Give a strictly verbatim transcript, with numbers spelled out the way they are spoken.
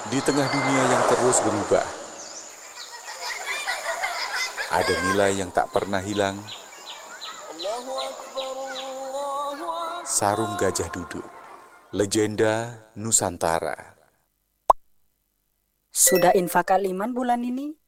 Di tengah dunia yang terus berubah, ada nilai yang tak pernah hilang. Sarung Gajah Duduk, legenda Nusantara. Sudah infak kaliman bulan ini?